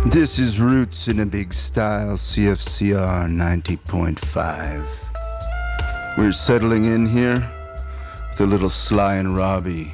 This is Roots in a Big Style, CFCR 90.5. We're settling in here with a little Sly and Robbie.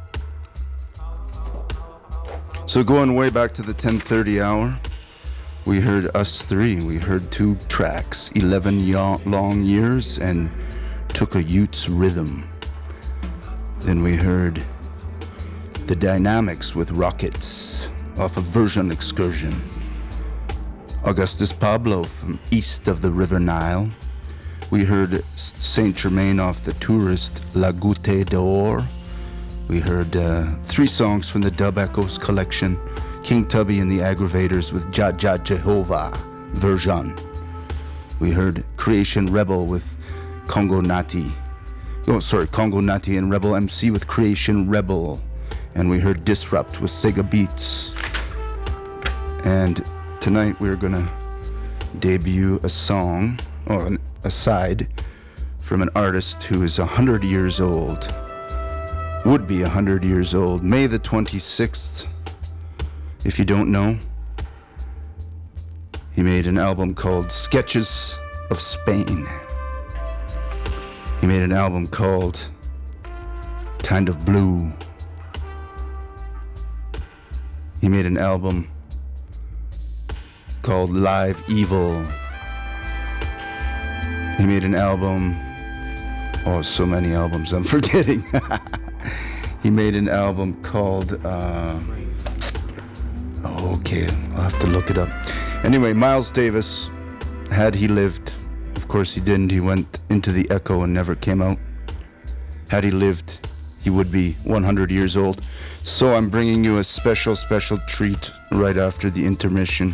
So going way back to the 10:30 hour, we heard Us Three. We heard two tracks, 11 long years and Took a Utes Rhythm. Then we heard The Dynamics with Rockets off of Version Excursion. Augustus Pablo from east of the River Nile. We heard Saint Germain off the Tourist La Goutte d'Or. We heard three songs from the Dub Echoes collection. King Tubby and the Aggravators with Jah Jah Jehovah Version. We heard Creation Rebel with Congo Nati. Congo Nati and Rebel MC with Creation Rebel. And we heard Disrupt with Sega Beats. And tonight we're gonna debut a song, or an aside, from an artist who is 100 years old. Would be 100 years old. May the 26th, if you don't know. He made an album called Sketches of Spain. He made an album called Kind of Blue. He made an album called Live Evil. He made an album, oh, so many albums I'm forgetting. He made an album called, okay, I'll have to look it up. Anyway, Miles Davis, had he lived, of course he didn't, he went into the Echo and never came out. Had he lived, he would be 100 years old. So I'm bringing you a special treat right after the intermission.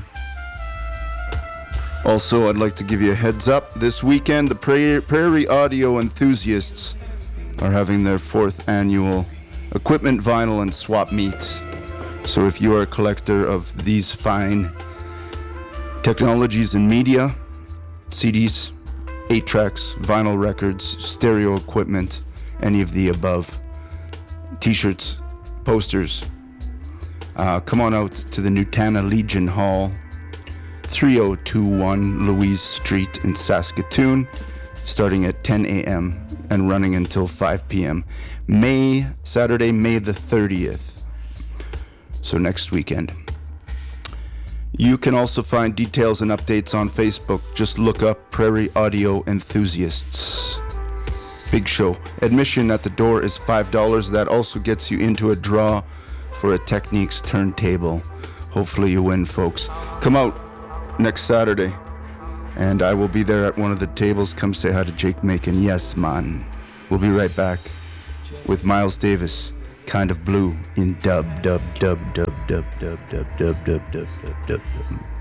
Also, I'd like to give you a heads up. This weekend, the Prairie Audio enthusiasts are having their 4th annual equipment, vinyl, and swap meet. So if you are a collector of these fine technologies and media, CDs, 8-tracks, vinyl records, stereo equipment, any of the above, t-shirts, posters, come on out to the Nutana Legion Hall, 3021 Louise Street in Saskatoon, starting at 10 a.m. and running until 5 p.m. Saturday, May the 30th. So next weekend. You can also find details and updates on Facebook. Just look up Prairie Audio Enthusiasts. Big show. Admission at the door is $5. That also gets you into a draw for a Techniques turntable. Hopefully you win, folks. Come out next Saturday, and I will be there at one of the tables. Come say hi to Jake Macon. Yes, man. We'll be right back with Miles Davis, Kind of Blue, in dub.